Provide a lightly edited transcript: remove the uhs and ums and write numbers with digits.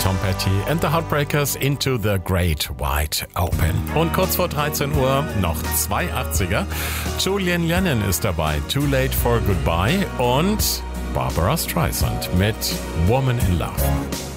Tom Petty and the Heartbreakers Into the Great Wide Open. Und kurz vor 13 Uhr noch 2 80er. Julian Lennon ist dabei, Too Late for Goodbye und Barbara Streisand mit Woman in Love.